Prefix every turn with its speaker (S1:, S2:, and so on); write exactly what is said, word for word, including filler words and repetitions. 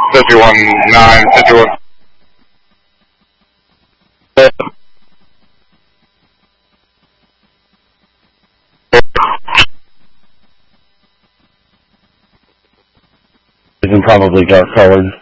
S1: fifty-one nine, fifty-one.
S2: You can probably dark colored.